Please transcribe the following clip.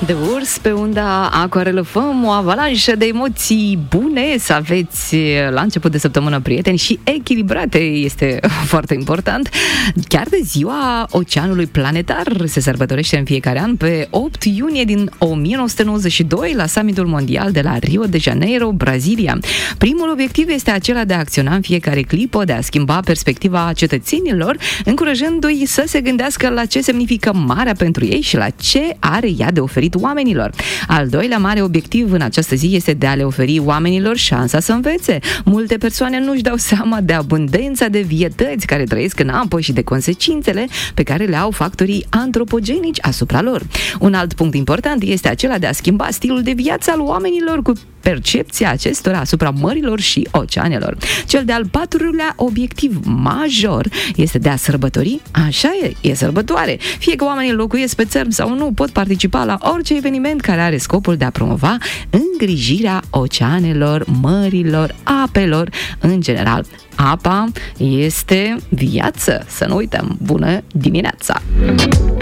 de urs pe unda Aquarelăfăm, o avalanșă de emoții bune, să aveți la început de săptămână prieteni și echilibrate, este foarte important. Chiar de ziua Oceanului Planetar se sărbătorește în fiecare an pe 8 iunie din 1992 la summitul mondial de la Rio de Janeiro, Brazilia. Primul obiectiv este acela de a acționa în fiecare clipă, de a schimba perspectiva cetățenilor, încurajându-i să se gândească la ce semnifică marea pentru ei și la ce are ea de oferit oamenilor. Al doilea mare obiectiv în această zi este de a le oferi oamenilor șansa să învețe. Multe persoane nu-și dau seama de abundența de vietăți care trăiesc în apă și de consecințele pe care le au factorii antropogenici asupra lor. Un alt punct important este acela de a schimba stilul de viață al oamenilor cu percepția acestora asupra mărilor și oceanelor. Cel de-al patrulea obiectiv major este de a sărbători. Așa e sărbătoare. Fie că oamenii locuiesc pe țărm sau nu, pot participa la orice eveniment care are scopul de a promova îngrijirea oceanelor, mărilor, apelor, în general. Apa este viață, să nu uităm. Bună dimineața!